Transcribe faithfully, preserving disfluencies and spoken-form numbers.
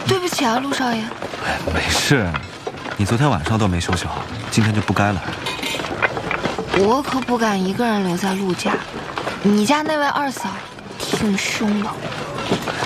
对不起啊，陆少爷。 哎，没事，你昨天晚上都没休息好，今天就不该来。 我可不敢一个人留在陆家，你家那位二嫂挺凶的。